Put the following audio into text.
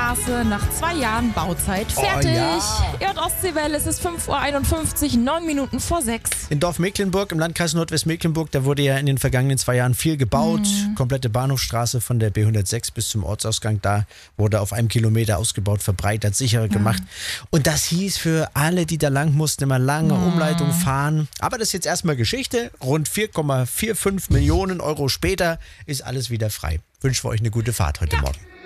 Straße nach 2 Jahren Bauzeit fertig. Ihr hört Ostseewelle, es ist 5:51 Uhr, 9 Minuten vor 6. In Dorf Mecklenburg im Landkreis Nordwestmecklenburg, da wurde ja in den vergangenen 2 Jahren viel gebaut. Komplette Bahnhofsstraße von der B106 bis zum Ortsausgang, da wurde auf 1 Kilometer ausgebaut, verbreitert, sicherer gemacht. Und das hieß für alle, die da lang mussten, immer lange Umleitung fahren. Aber das ist jetzt erstmal Geschichte. Rund 4,45 Millionen Euro später ist alles wieder frei. Wünschen wir euch eine gute Fahrt heute Morgen.